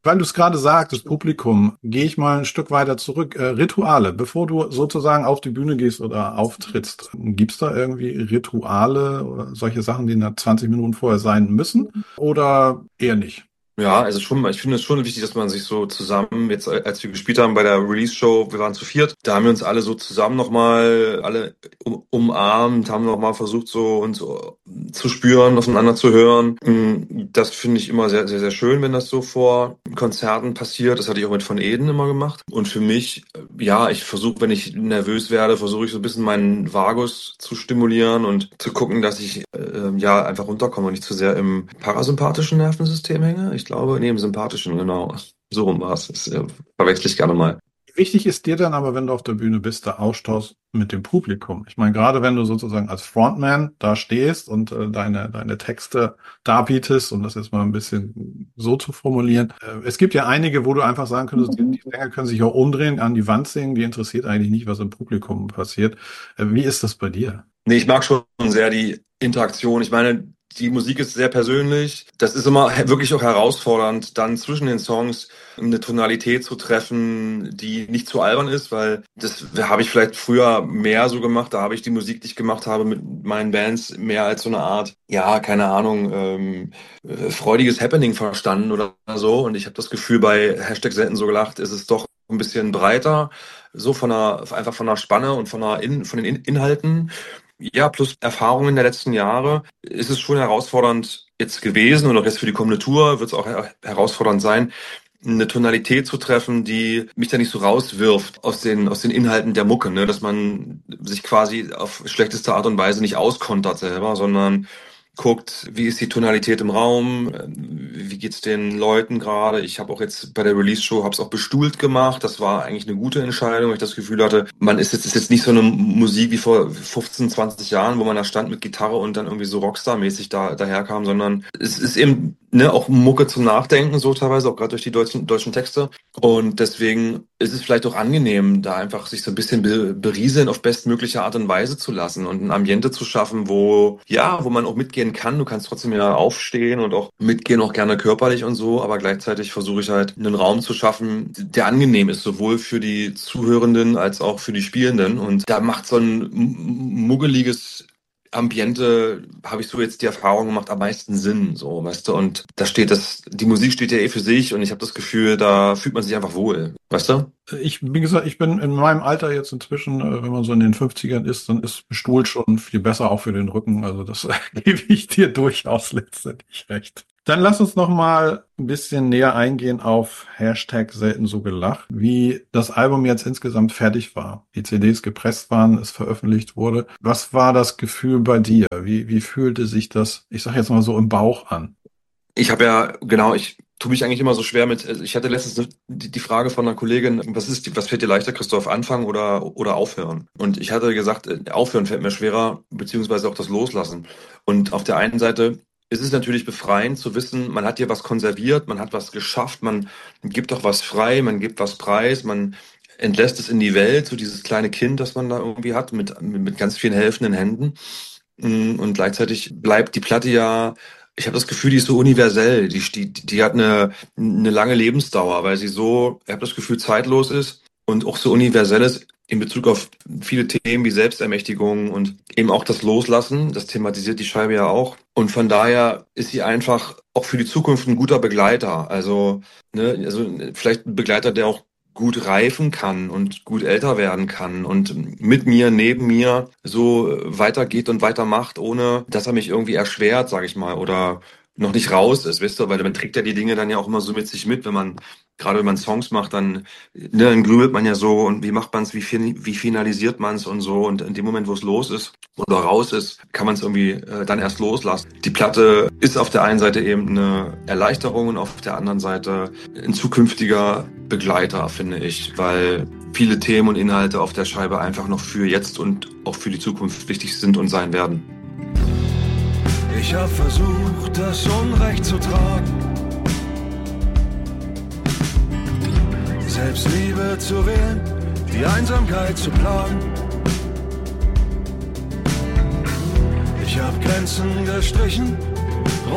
Weil du es gerade sagtest, Publikum, gehe ich mal ein Stück weiter zurück. Rituale, bevor du sozusagen auf die Bühne gehst oder auftrittst, gibt's da irgendwie Rituale oder solche Sachen, die nach 20 Minuten vorher sein müssen oder eher nicht? Ja, also schon, ich finde es schon wichtig, dass man sich so zusammen, jetzt als wir gespielt haben bei der Release-Show, wir waren zu viert, da haben wir uns alle so zusammen nochmal, alle umarmt, haben nochmal versucht, so uns so zu spüren, aufeinander zu hören. Das finde ich immer sehr, sehr, sehr schön, wenn das so vor Konzerten passiert. Das hatte ich auch mit Von Eden immer gemacht. Und für mich, ja, ich versuche, wenn ich nervös werde, versuche ich so ein bisschen meinen Vagus zu stimulieren und zu gucken, dass ich ja einfach runterkomme und nicht zu sehr im parasympathischen Nervensystem hänge. Ich glaube, nee, im sympathischen, genau. So rum war es. Das verwechsel ich gerne mal. Wichtig ist dir dann aber, wenn du auf der Bühne bist, der Austausch mit dem Publikum. Ich meine, gerade wenn du sozusagen als Frontman da stehst und deine Texte darbietest, um das jetzt mal ein bisschen so zu formulieren. Es gibt ja einige, wo du einfach sagen könntest, die Sänger können sich auch umdrehen, an die Wand singen, die interessiert eigentlich nicht, was im Publikum passiert. Wie ist das bei dir? Nee, ich mag schon sehr die Interaktion. Ich meine, die Musik ist sehr persönlich. Das ist immer wirklich auch herausfordernd, dann zwischen den Songs eine Tonalität zu treffen, die nicht zu albern ist, weil das habe ich vielleicht früher mehr so gemacht. Da habe ich die Musik, die ich gemacht habe mit meinen Bands, mehr als so eine Art, ja, keine Ahnung, freudiges Happening verstanden oder so. Und ich habe das Gefühl, bei Hashtag selten so gelacht, ist es doch ein bisschen breiter, so einfach von der Spanne und von den Inhalten. Ja, plus Erfahrungen der letzten Jahre ist es schon herausfordernd jetzt gewesen und auch jetzt für die kommende Tour wird es auch herausfordernd sein, eine Tonalität zu treffen, die mich da nicht so rauswirft aus den Inhalten der Mucke, ne? Dass man sich quasi auf schlechteste Art und Weise nicht auskontert selber, sondern guckt, wie ist die Tonalität im Raum, wie geht's den Leuten gerade. Ich habe auch jetzt bei der Release-Show, habe es auch bestuhlt gemacht. Das war eigentlich eine gute Entscheidung, weil ich das Gefühl hatte, ist jetzt nicht so eine Musik wie vor 15, 20 Jahren, wo man da stand mit Gitarre und dann irgendwie so Rockstar-mäßig daherkam, sondern es ist eben auch Mucke zum Nachdenken, so teilweise, auch gerade durch die deutschen Texte. Und deswegen ist es vielleicht auch angenehm, da einfach sich so ein bisschen berieseln auf bestmögliche Art und Weise zu lassen und ein Ambiente zu schaffen, wo man auch mitgehen kann. Du kannst trotzdem ja aufstehen und auch mitgehen, auch gerne körperlich und so, aber gleichzeitig versuche ich halt einen Raum zu schaffen, der angenehm ist, sowohl für die Zuhörenden als auch für die Spielenden. Und da macht so ein muggeliges Ambiente, habe ich so jetzt die Erfahrung gemacht, am meisten Sinn, so, weißt du, und die Musik steht ja eh für sich und ich habe das Gefühl, da fühlt man sich einfach wohl, weißt du? Wie gesagt, ich bin in meinem Alter jetzt inzwischen, wenn man so in den 50ern ist, dann ist Stuhl schon viel besser, auch für den Rücken. Also das gebe ich dir durchaus letztendlich recht. Dann lass uns noch mal ein bisschen näher eingehen auf Hashtag selten so gelacht, wie das Album jetzt insgesamt fertig war. Die CDs gepresst waren, es veröffentlicht wurde. Was war das Gefühl bei dir? Wie fühlte sich das, ich sag jetzt mal so, im Bauch an? Ich habe ja, genau, ich tue mich eigentlich immer so schwer mit, also ich hatte letztens die Frage von einer Kollegin, was fällt dir leichter, Christoph, anfangen oder aufhören? Und ich hatte gesagt, aufhören fällt mir schwerer, beziehungsweise auch das Loslassen. Und auf der einen Seite ist es natürlich befreiend zu wissen, man hat hier was konserviert, man hat was geschafft, man gibt auch was frei, man gibt was preis, man entlässt es in die Welt, so dieses kleine Kind, das man da irgendwie hat, mit ganz vielen helfenden Händen. Und gleichzeitig bleibt die Platte ja, ich habe das Gefühl, die ist so universell, die hat eine lange Lebensdauer, weil sie so, ich habe das Gefühl, zeitlos ist und auch so universell ist in Bezug auf viele Themen wie Selbstermächtigung und eben auch das Loslassen. Das thematisiert die Scheibe ja auch. Und von daher ist sie einfach auch für die Zukunft ein guter Begleiter. Also, ne, also vielleicht ein Begleiter, der auch gut reifen kann und gut älter werden kann und mit mir, neben mir so weitergeht und weitermacht, ohne dass er mich irgendwie erschwert, sage ich mal, oder noch nicht raus ist, weißt du, weil man trägt ja die Dinge dann ja auch immer so mit sich mit, gerade wenn man Songs macht, dann, ne, dann grübelt man ja so und wie macht man es, wie finalisiert man es und so und in dem Moment, wo es los ist oder raus ist, kann man es irgendwie dann erst loslassen. Die Platte ist auf der einen Seite eben eine Erleichterung und auf der anderen Seite ein zukünftiger Begleiter, finde ich, weil viele Themen und Inhalte auf der Scheibe einfach noch für jetzt und auch für die Zukunft wichtig sind und sein werden. Ich hab versucht, das Unrecht zu tragen, Selbstliebe zu wählen, die Einsamkeit zu plagen. Ich hab Grenzen gestrichen